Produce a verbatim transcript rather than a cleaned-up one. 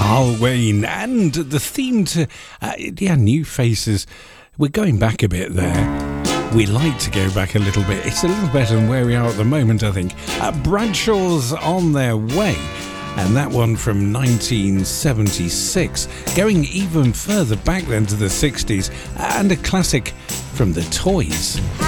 Halloween, and the theme to, uh, yeah, New Faces. We're going back a bit there. We like to go back a little bit. It's a little better than where we are at the moment, I think. Uh, Bradshaw's On Their Way, and that one from nineteen seventy-six, going even further back then to the sixties, and a classic from the Toys.